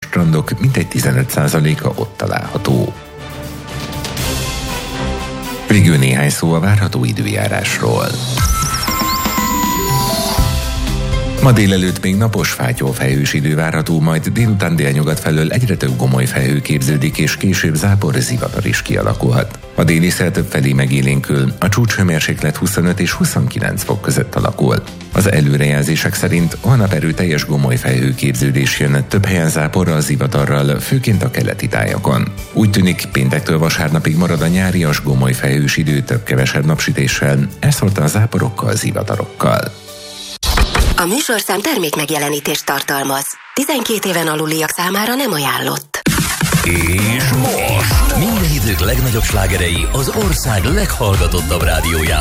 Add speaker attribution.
Speaker 1: strandok mintegy 15%-a ott található. Végül néhány szó a várható időjárásról. Ma délelőtt még napos fátyolfehős idő várható, majd délután délnyugat felől egyre több gomoly felhő képződik, és később zápor zivatar is kialakulhat. A déli szél többfelé megélénkül, a csúcshőmérséklet 25 és 29 fok között alakul. Az előrejelzések szerint holnap erőteljes gomoly felhőképződés jön, több helyen záporral, zivatarral, főként a keleti tájakon. Úgy tűnik, péntektől vasárnapig marad a nyárias gomoly felhős idő több-kevesebb napsütéssel, elszórtan záporokkal, zivatarokkal.
Speaker 2: A műsorszám termékmegjelenítést tartalmaz. 12 éven aluliak számára nem ajánlott.
Speaker 3: És most minden idők legnagyobb slágerei az ország leghallgatottabb rádiójában.